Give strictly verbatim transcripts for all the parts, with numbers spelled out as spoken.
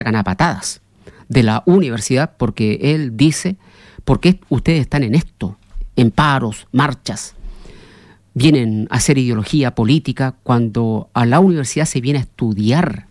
sacan a patadas de la universidad porque él dice, ¿por qué ustedes están en esto? En paros, marchas, vienen a hacer ideología política cuando a la universidad se viene a estudiar.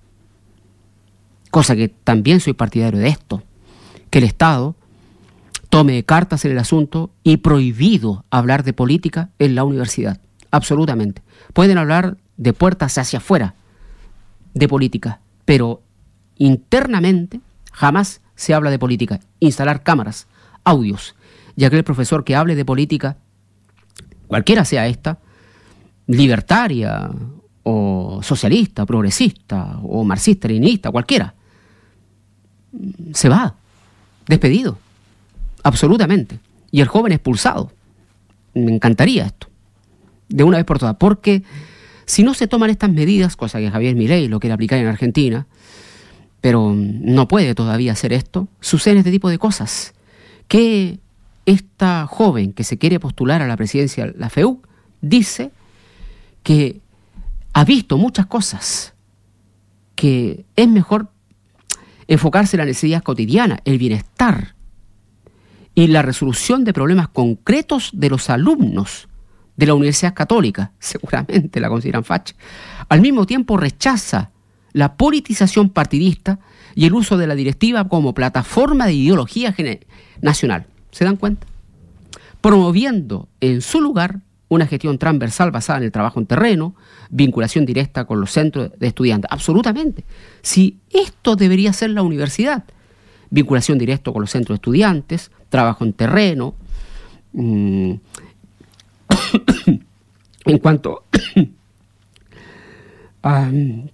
Cosa que también soy partidario de esto, que el Estado tome cartas en el asunto y prohibido hablar de política en la universidad, absolutamente. Pueden hablar de puertas hacia afuera de política, pero internamente jamás se habla de política. Instalar cámaras, audios, y aquel profesor que hable de política, cualquiera sea esta, libertaria o socialista, progresista o marxista, leninista, cualquiera, se va, despedido, absolutamente. Y el joven expulsado. Me encantaría esto, de una vez por todas, porque si no se toman estas medidas, cosa que Javier Milei lo quiere aplicar en Argentina, pero no puede todavía hacer esto, suceden este tipo de cosas. Que esta joven que se quiere postular a la presidencia de la F E U dice que ha visto muchas cosas, que es mejor enfocarse en la necesidad cotidiana, el bienestar y la resolución de problemas concretos de los alumnos de la Universidad Católica. Seguramente la consideran facha. Al mismo tiempo rechaza la politización partidista y el uso de la directiva como plataforma de ideología nacional. ¿Se dan cuenta? Promoviendo en su lugar una gestión transversal basada en el trabajo en terreno, vinculación directa con los centros de estudiantes. Absolutamente. Si esto debería ser la universidad, vinculación directa con los centros de estudiantes, trabajo en terreno. Mmm, en cuanto a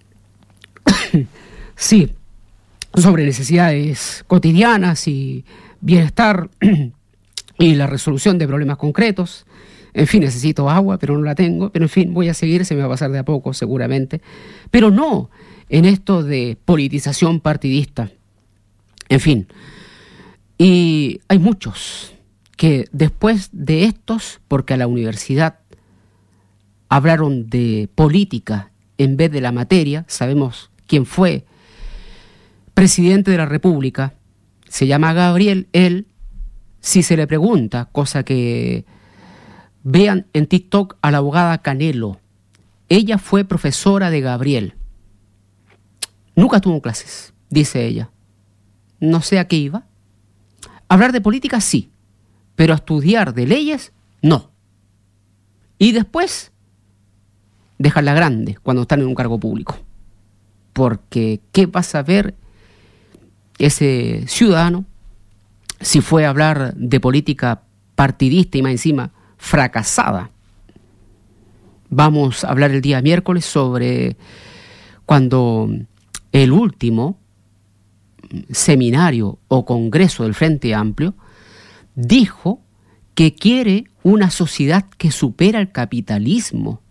sí, sobre necesidades cotidianas y bienestar y la resolución de problemas concretos. En fin, necesito agua, pero no la tengo. Pero en fin, voy a seguir, se me va a pasar de a poco seguramente. Pero no en esto de politización partidista. En fin, y hay muchos que después de estos, porque a la universidad hablaron de política en vez de la materia, sabemos quién fue presidente de la República, se llama Gabriel, él, si se le pregunta, cosa que vean en TikTok a la abogada Canelo, ella fue profesora de Gabriel, nunca tuvo clases, dice ella, no sé a qué iba, hablar de política sí, pero a estudiar de leyes, no. Y después, dejarla grande cuando están en un cargo público. Porque, ¿qué va a saber ese ciudadano si fue a hablar de política partidista y más encima fracasada? Vamos a hablar el día miércoles sobre cuando el último seminario o congreso del Frente Amplio dijo que quiere una sociedad que supera el capitalismo.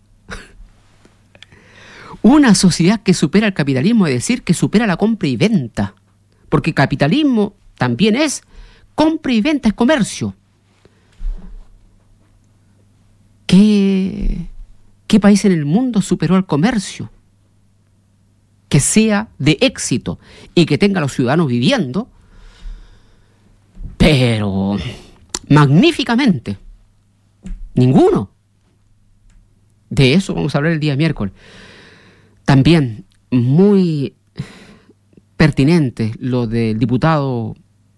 Una sociedad que supera el capitalismo, es decir, que supera la compra y venta. Porque capitalismo también es compra y venta, es comercio. ¿Qué, qué país en el mundo superó al comercio? Que sea de éxito y que tenga a los ciudadanos viviendo, pero magníficamente. Ninguno. De eso vamos a hablar el día miércoles. También muy pertinente lo del diputado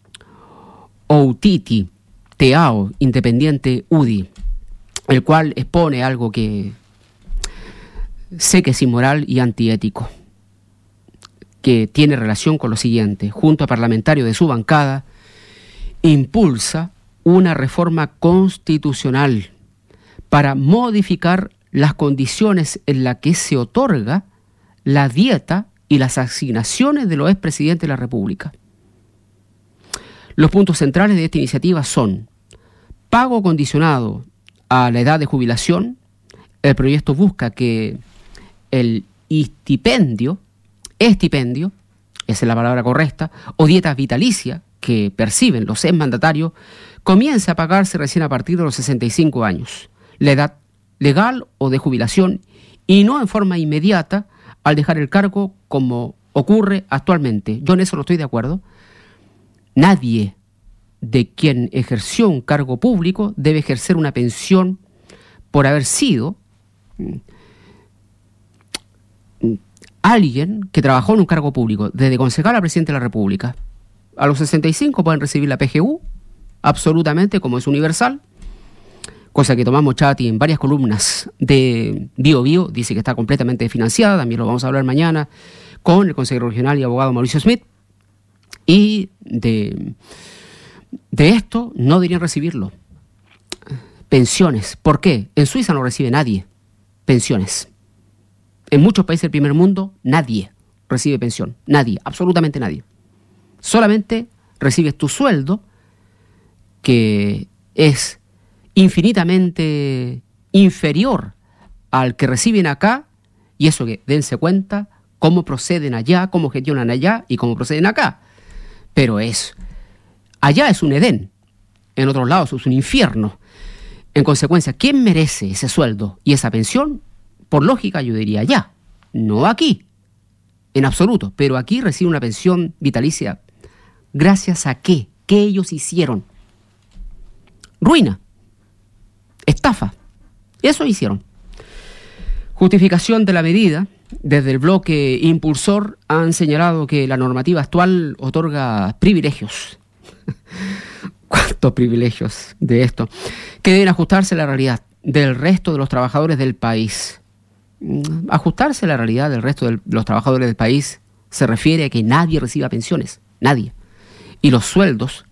Outiti Teao, independiente U D I, el cual expone algo que sé que es inmoral y antiético, que tiene relación con lo siguiente. Junto a parlamentarios de su bancada, impulsa una reforma constitucional para modificar las condiciones en las que se otorga la dieta y las asignaciones de los expresidentes de la República. Los puntos centrales de esta iniciativa son pago condicionado a la edad de jubilación. El proyecto busca que el estipendio, estipendio, esa es la palabra correcta, o dieta vitalicia que perciben los exmandatarios, comience a pagarse recién a partir de los sesenta y cinco años, la edad legal o de jubilación, y no en forma inmediata al dejar el cargo como ocurre actualmente. Yo en eso no estoy de acuerdo. Nadie de quien ejerció un cargo público debe ejercer una pensión por haber sido alguien que trabajó en un cargo público, desde concejal a presidente de la República. A los sesenta y cinco pueden recibir la P G U, absolutamente, como es universal, cosa que Tomás Mochati en varias columnas de Bio Bio dice que está completamente financiada. También lo vamos a hablar mañana con el consejero regional y abogado Mauricio Smith. Y de, de esto no deberían recibirlo. Pensiones. ¿Por qué? En Suiza no recibe nadie pensiones. En muchos países del primer mundo, nadie recibe pensión. Nadie, absolutamente nadie. Solamente recibes tu sueldo, que es infinitamente inferior al que reciben acá, y eso que dense cuenta cómo proceden allá, cómo gestionan allá y cómo proceden acá. Pero es, allá es un Edén, en otros lados es un infierno. En consecuencia, ¿quién merece ese sueldo y esa pensión? Por lógica yo diría allá, no aquí, en absoluto, pero aquí recibe una pensión vitalicia. ¿Gracias a qué? ¿Qué ellos hicieron? Ruina, estafa, eso hicieron. Justificación de la medida. Desde el bloque impulsor han señalado que la normativa actual otorga privilegios. ¿Cuántos privilegios de esto? Que deben ajustarse a la realidad del resto de los trabajadores del país. Ajustarse a la realidad del resto de los trabajadores del país se refiere a que nadie reciba pensiones, nadie. Y los sueldos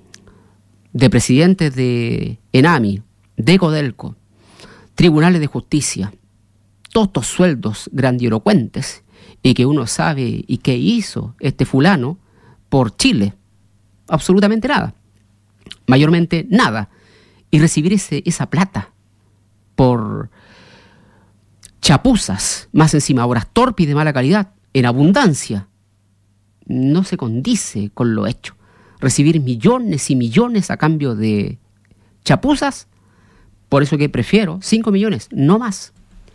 de presidentes de ENAMI, de Codelco, tribunales de justicia, todos estos sueldos grandilocuentes y que uno sabe y qué hizo este fulano por Chile, absolutamente nada, mayormente nada, y recibir ese, esa plata por chapuzas, más encima obras torpes y de mala calidad, en abundancia, no se condice con lo hecho. Recibir millones y millones a cambio de chapuzas, por eso que prefiero cinco millones, no más.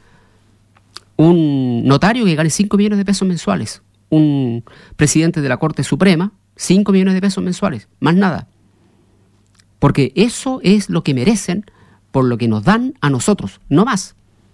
Un notario que gane cinco millones de pesos mensuales, un presidente de la Corte Suprema, cinco millones de pesos mensuales, más nada. Porque eso es lo que merecen por lo que nos dan a nosotros, no más.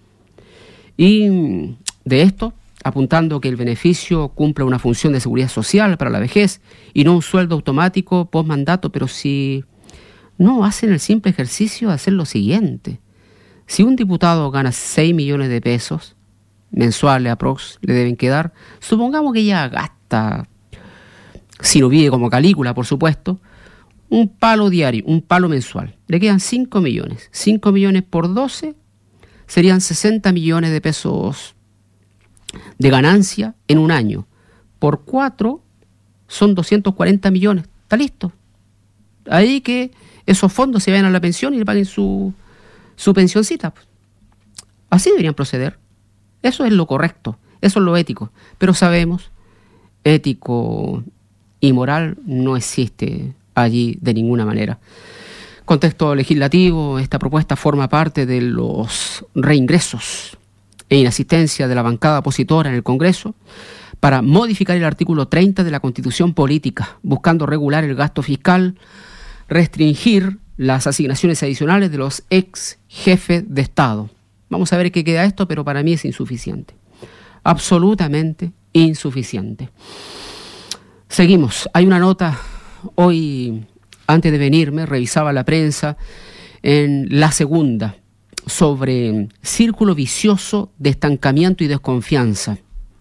Y de esto, apuntando que el beneficio cumple una función de seguridad social para la vejez y no un sueldo automático post mandato, pero si no hacen el simple ejercicio de hacer lo siguiente. Si un diputado gana seis millones de pesos mensuales aprox le deben quedar, supongamos que ya gasta, si no vive como Calígula, por supuesto, un palo diario, un palo mensual, le quedan cinco millones. cinco millones por doce serían sesenta millones de pesos de ganancia en un año. Por cuatro son doscientos cuarenta millones. Está listo. Ahí que esos fondos se vayan a la pensión y le paguen su, su pensioncita. Así deberían proceder. Eso es lo correcto, eso es lo ético. Pero sabemos, ético y moral no existe allí de ninguna manera. Contexto legislativo, esta propuesta forma parte de los reingresos e inasistencia de la bancada opositora en el Congreso para modificar el artículo treinta de la Constitución Política, buscando regular el gasto fiscal, restringir las asignaciones adicionales de los ex jefes de Estado. Vamos a ver qué queda esto, pero para mí es insuficiente. Absolutamente insuficiente. Seguimos. Hay una nota, hoy, antes de venirme, revisaba la prensa en La Segunda, sobre círculo vicioso de estancamiento y desconfianza.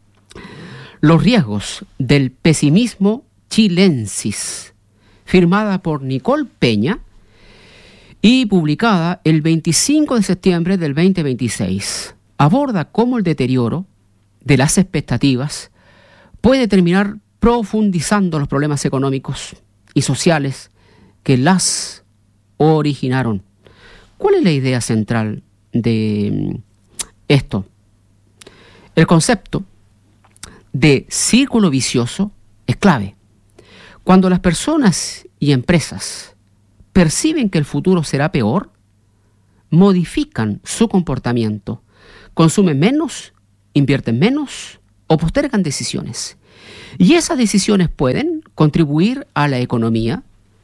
Los riesgos del pesimismo chilensis, firmada por Nicole Peña y publicada el veinticinco de septiembre del veinte veintiséis. Aborda cómo el deterioro de las expectativas puede terminar profundizando los problemas económicos y sociales que las originaron. ¿Cuál es la idea central de esto? El concepto de círculo vicioso es clave. Cuando las personas y empresas perciben que el futuro será peor, modifican su comportamiento, consumen menos, invierten menos o postergan decisiones. Y esas decisiones pueden contribuir a la economía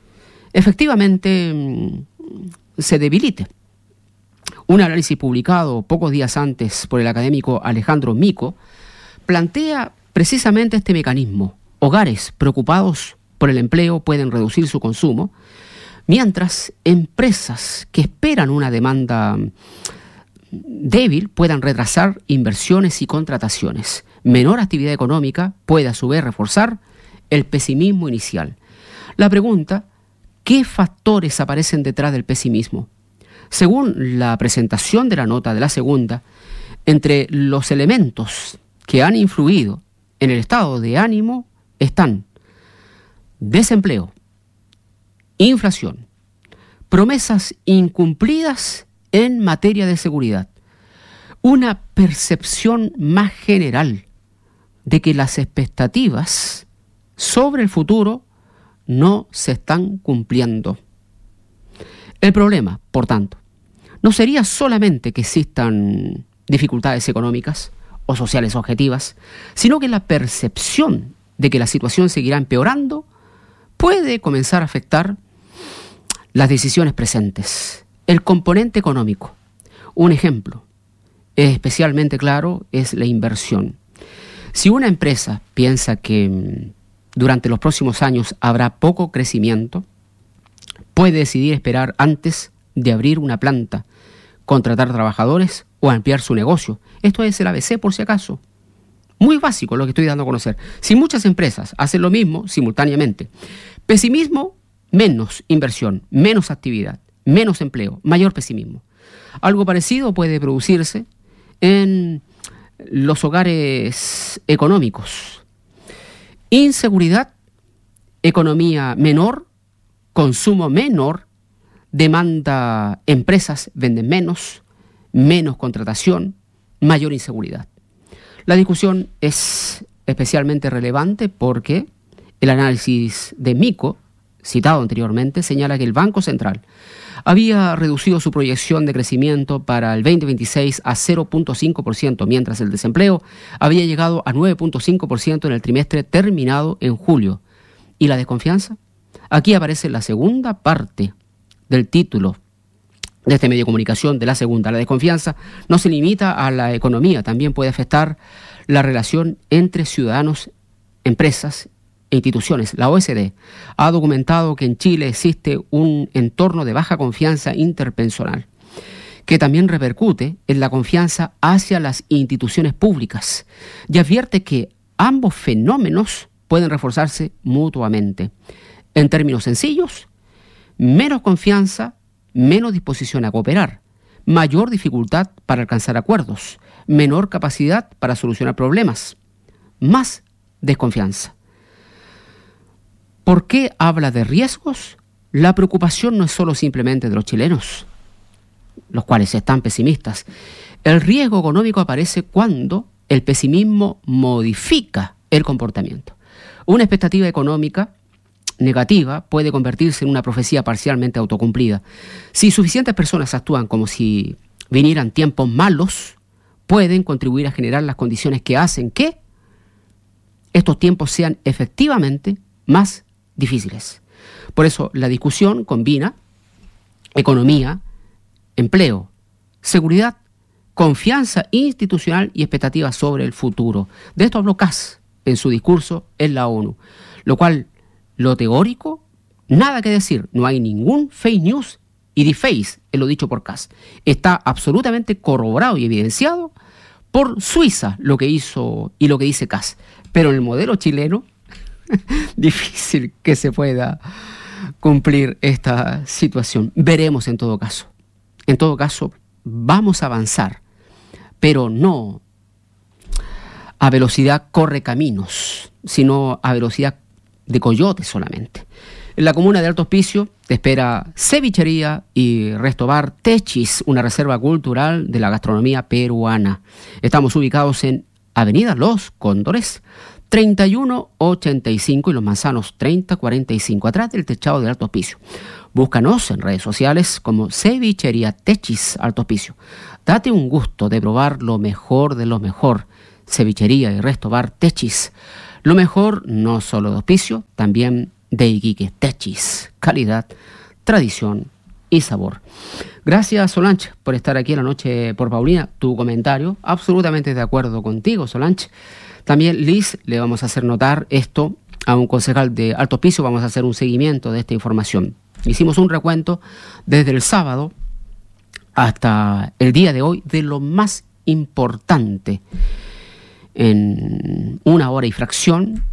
efectivamente se debilite. Un análisis publicado pocos días antes por el académico Alejandro Mico plantea precisamente este mecanismo. Hogares preocupados por el empleo pueden reducir su consumo, mientras empresas que esperan una demanda débil puedan retrasar inversiones y contrataciones. Menor actividad económica puede a su vez reforzar el pesimismo inicial. La pregunta: ¿qué factores aparecen detrás del pesimismo? Según la presentación de la nota de la segunda, entre los elementos que han influido en el estado de ánimo están desempleo, inflación, promesas incumplidas en materia de seguridad, una percepción más general de que las expectativas sobre el futuro no se están cumpliendo. El problema, por tanto, no sería solamente que existan dificultades económicas o sociales objetivas, sino que la percepción de que la situación seguirá empeorando puede comenzar a afectar las decisiones presentes. El componente económico, un ejemplo especialmente claro, es la inversión. Si una empresa piensa que durante los próximos años habrá poco crecimiento, puede decidir esperar antes de abrir una planta, contratar trabajadores o ampliar su negocio. Esto es el A B C, por si acaso. Muy básico lo que estoy dando a conocer. Si muchas empresas hacen lo mismo simultáneamente, pesimismo, menos inversión, menos actividad, menos empleo, mayor pesimismo. Algo parecido puede producirse en los hogares económicos. Inseguridad, economía menor, consumo menor, demanda, empresas venden menos, menos contratación, mayor inseguridad. La discusión es especialmente relevante porque el análisis de Mico, citado anteriormente, señala que el Banco Central había reducido su proyección de crecimiento para el veinte veintiséis a cero punto cinco por ciento, mientras el desempleo había llegado a nueve punto cinco por ciento en el trimestre terminado en julio. ¿Y la desconfianza? Aquí aparece la segunda parte del título de este medio de comunicación, de la segunda. La desconfianza no se limita a la economía, también puede afectar la relación entre ciudadanos, empresas e instituciones. La O E C D ha documentado que en Chile existe un entorno de baja confianza interpersonal, que también repercute en la confianza hacia las instituciones públicas, y advierte que ambos fenómenos pueden reforzarse mutuamente. En términos sencillos, menos confianza, menos disposición a cooperar, mayor dificultad para alcanzar acuerdos, menor capacidad para solucionar problemas, más desconfianza. ¿Por qué habla de riesgos? La preocupación no es solo simplemente de los chilenos, los cuales están pesimistas. El riesgo económico aparece cuando el pesimismo modifica el comportamiento. Una expectativa económica negativa puede convertirse en una profecía parcialmente autocumplida. Si suficientes personas actúan como si vinieran tiempos malos, pueden contribuir a generar las condiciones que hacen que estos tiempos sean efectivamente más difíciles. Por eso la discusión combina economía, empleo, seguridad, confianza institucional y expectativas sobre el futuro. De esto habló Kass en su discurso en la ONU, lo cual, lo teórico, nada que decir, no hay ningún fake news y deface en lo dicho por Kass. Está absolutamente corroborado y evidenciado por Suiza lo que hizo y lo que dice Kass. Pero en el modelo chileno, difícil que se pueda cumplir esta situación. Veremos en todo caso. En todo caso, vamos a avanzar, pero no a velocidad corre caminos, sino a velocidad de coyote solamente. En la comuna de Alto Hospicio te espera cevichería y restobar Techis, una reserva cultural de la gastronomía peruana. Estamos ubicados en Avenida Los Cóndores, treinta y uno ochenta y cinco, y Los Manzanos treinta cuarenta y cinco, atrás del techado de Alto Hospicio. Búscanos en redes sociales como Cevichería Techis Alto Hospicio. Date un gusto de probar lo mejor de lo mejor. Cevichería y Restobar Techis. Lo mejor no solo de Hospicio, también de Iquique Techis. Calidad, tradición y sabor. Gracias, Solange, por estar aquí en la noche por Paulina. Tu comentario, absolutamente de acuerdo contigo, Solange. También, Liz, le vamos a hacer notar esto a un concejal de Alto Hospicio. Vamos a hacer un seguimiento de esta información. Hicimos un recuento desde el sábado hasta el día de hoy de lo más importante en una hora y fracción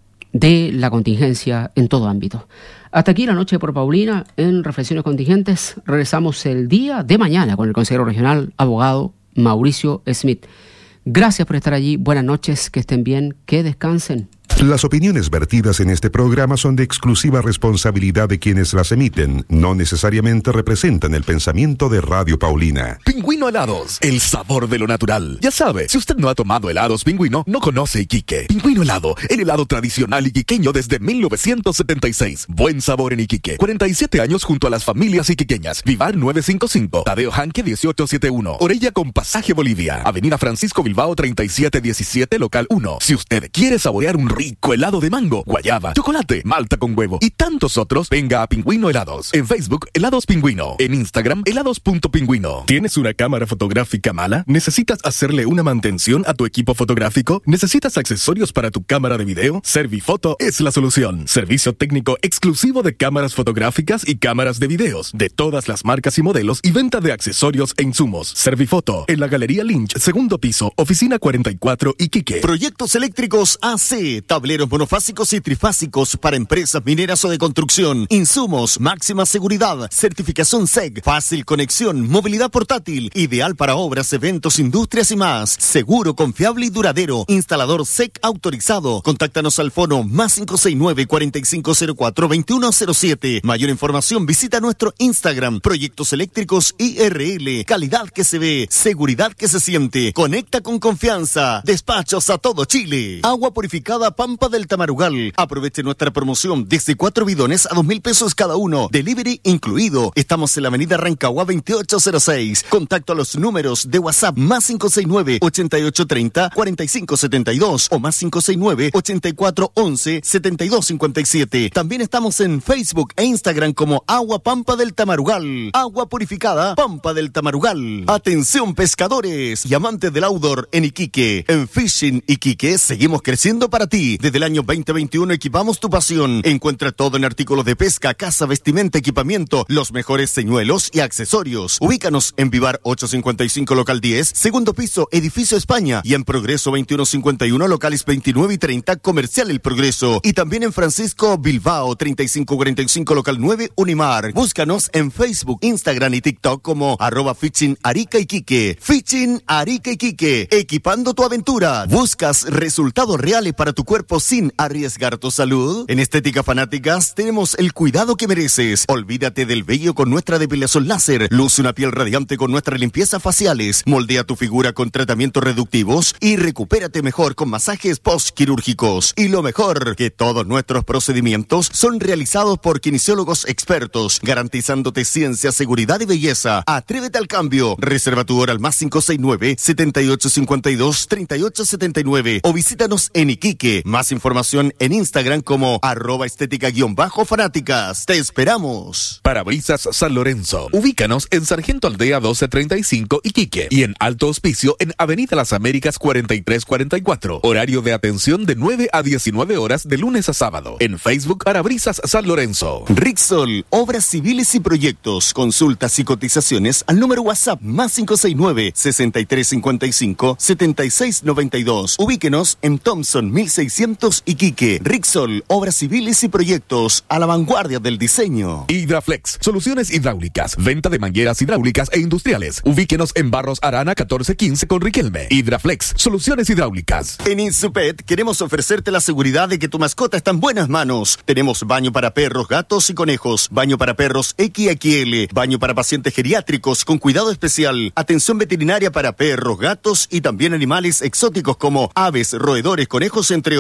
de la contingencia en todo ámbito. Hasta aquí la noche por Paulina en Reflexiones Contingentes. Regresamos el día de mañana con el consejero regional, abogado Mauricio Smith. Gracias por estar allí. Buenas noches, que estén bien, que descansen. Las opiniones vertidas en este programa son de exclusiva responsabilidad de quienes las emiten. No necesariamente representan el pensamiento de Radio Paulina. Pingüino Helados, el sabor de lo natural. Ya sabe, si usted no ha tomado helados Pingüino, no conoce Iquique. Pingüino Helado, el helado tradicional iquiqueño desde mil novecientos setenta y seis. Buen sabor en Iquique. cuarenta y siete años junto a las familias iquiqueñas. Vivar novecientos cincuenta y cinco. Tadeo Janque dieciocho setenta y uno. Orella con pasaje Bolivia. Avenida Francisco Bilbao treinta y siete diecisiete, local uno. Si usted quiere saborear un rico helado de mango, guayaba, chocolate, malta con huevo y tantos otros, venga a Pingüino Helados. En Facebook, Helados Pingüino. En Instagram, helados.pingüino. ¿Tienes una cámara fotográfica mala? ¿Necesitas hacerle una mantención a tu equipo fotográfico? ¿Necesitas accesorios para tu cámara de video? Servifoto es la solución. Servicio técnico exclusivo de cámaras fotográficas y cámaras de videos, de todas las marcas y modelos, y venta de accesorios e insumos. Servifoto, en la Galería Lynch, segundo piso, oficina cuarenta y cuatro, Iquique. Proyectos eléctricos A C, tableros monofásicos y trifásicos para empresas mineras o de construcción, insumos, máxima seguridad, certificación S E C, fácil conexión, movilidad portátil, ideal para obras, eventos, industrias y más, seguro, confiable y duradero, instalador S E C autorizado. Contáctanos al fono más cinco seis nueve, cuatro cinco cero cuatro, dos uno cero siete. Mayor información visita nuestro Instagram, Proyectos Eléctricos I R L, calidad que se ve, seguridad que se siente, conecta con confianza, despachos a todo Chile. Agua purificada Pampa del Tamarugal. Aproveche nuestra promoción desde cuatro bidones a dos mil pesos cada uno. Delivery incluido. Estamos en la avenida Rancagua veintiocho cero seis. Contacto a los números de WhatsApp más cinco seis nueve, ochenta y ocho treinta, cuarenta y cinco setenta y dos o más cinco seis nueve, ochenta y cuatro once, setenta y dos cincuenta y siete. También estamos en Facebook e Instagram como Agua Pampa del Tamarugal. Agua purificada Pampa del Tamarugal. Atención pescadores y amantes del outdoor en Iquique. En Fishing Iquique seguimos creciendo para ti. Desde el año veinte veintiuno equipamos tu pasión. Encuentra todo en artículos de pesca, caza, vestimenta, equipamiento, los mejores señuelos y accesorios. Ubícanos en Vivar ochocientos cincuenta y cinco, local diez, segundo piso, edificio España, y en Progreso veintiuno cincuenta y uno, locales veintinueve y treinta, comercial El Progreso, y también en Francisco Bilbao treinta y cinco cuarenta y cinco, local nueve, Unimar. Búscanos en Facebook, Instagram y TikTok como arroba Fishing Arica Iquique. Fishing Arica Iquique, equipando tu aventura. ¿Buscas resultados reales para tu cuerpo sin arriesgar tu salud? En Estética Fanáticas tenemos el cuidado que mereces. Olvídate del vello con nuestra depilación láser. Luce una piel radiante con nuestras limpiezas faciales. Moldea tu figura con tratamientos reductivos y recupérate mejor con masajes postquirúrgicos. Y lo mejor, que todos nuestros procedimientos son realizados por kinesiólogos expertos, garantizándote ciencia, seguridad y belleza. Atrévete al cambio. Reserva tu hora al más cinco seis nueve, setenta y ocho cincuenta y dos, treinta y ocho setenta y nueve o visítanos en Iquique. Más información en Instagram como arroba estética-fanáticas. ¡Te esperamos! Parabrisas San Lorenzo. Ubícanos en Sargento Aldea doce treinta y cinco, Iquique, y en Alto Hospicio en Avenida Las Américas cuarenta y tres cuarenta y cuatro. Horario de atención de nueve a diecinueve horas de lunes a sábado. En Facebook, Parabrisas San Lorenzo. Rixol, obras civiles y proyectos. Consultas y cotizaciones al número WhatsApp más cinco seis nueve, sesenta y tres cincuenta y cinco, setenta y seis noventa y dos. Ubíquenos en Thompson mil seiscientos Iquique. Rixol, obras civiles y proyectos a la vanguardia del diseño. Hidraflex, soluciones hidráulicas, venta de mangueras hidráulicas e industriales. Ubíquenos en Barros Arana catorce quince con Riquelme. Hidraflex, soluciones hidráulicas. En Insupet queremos ofrecerte la seguridad de que tu mascota está en buenas manos. Tenemos baño para perros, gatos y conejos, baño para perros equis equis ele, baño para pacientes geriátricos con cuidado especial, atención veterinaria para perros, gatos y también animales exóticos como aves, roedores, conejos, entre otros.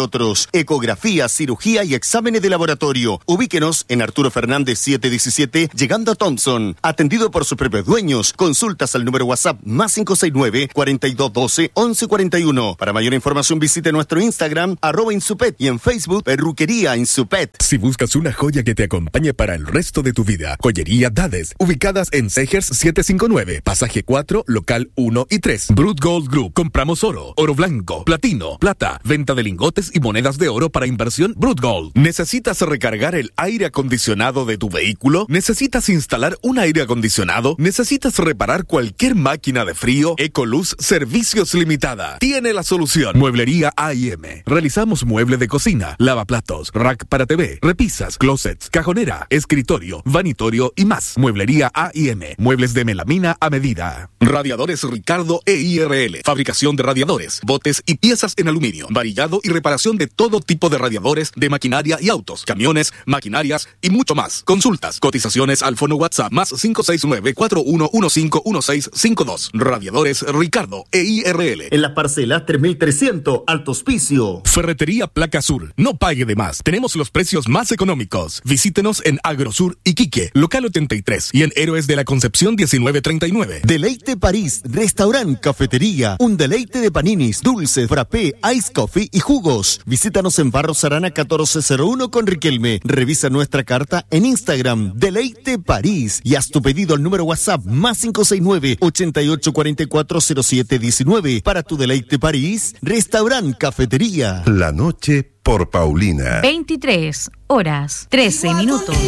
nosotros. Ecografía, cirugía y exámenes de laboratorio. Ubíquenos en Arturo Fernández setecientos diecisiete, llegando a Thompson. Atendido por sus propios dueños. Consultas al número WhatsApp más cinco seis nueve, cuatro dos uno dos, once cuarenta y uno. Para mayor información visite nuestro Instagram, arroba Insupet, y en Facebook, Perruquería Insupet. Si buscas una joya que te acompañe para el resto de tu vida, Joyería Dades, ubicadas en Segers setecientos cincuenta y nueve, pasaje cuatro, local uno y tres. Brut Gold Group, compramos oro, oro blanco, platino, plata, venta de lingotes y monedas de oro para inversión. Brut Gold. ¿Necesitas recargar el aire acondicionado de tu vehículo? ¿Necesitas instalar un aire acondicionado? ¿Necesitas reparar cualquier máquina de frío? Ecoluz Servicios Limitada tiene la solución. Mueblería A y M. Realizamos mueble de cocina, lavaplatos, rack para T V, repisas, closets, cajonera, escritorio, vanitorio y más. Mueblería A y M. Muebles de melamina a medida. Radiadores Ricardo E I R L. Fabricación de radiadores, botes y piezas en aluminio. Varillado y reparación de todo tipo de radiadores, de maquinaria y autos, camiones, maquinarias y mucho más. Consultas, cotizaciones al fono WhatsApp más cinco seis nueve, cuatro uno uno cinco uno seis cinco dos. Radiadores Ricardo E I R L. En las parcelas tres mil trescientos, Alto Hospicio. Ferretería Placa Sur. No pague de más. Tenemos los precios más económicos. Visítenos en Agrosur Iquique, local ochenta y tres, y en Héroes de la Concepción diecinueve treinta y nueve. Deleite París, restaurante, cafetería, un deleite de paninis, dulces, frappé, ice coffee y jugos. Visítanos en Barros Arana catorce cero uno con Riquelme. Revisa nuestra carta en Instagram, Deleite París, y haz tu pedido al número WhatsApp más cinco seis nueve, ochenta y ocho cuarenta y cuatro cero siete diecinueve. Para tu Deleite París, restaurante, cafetería. La noche por Paulina. veintitrés horas, trece minutos.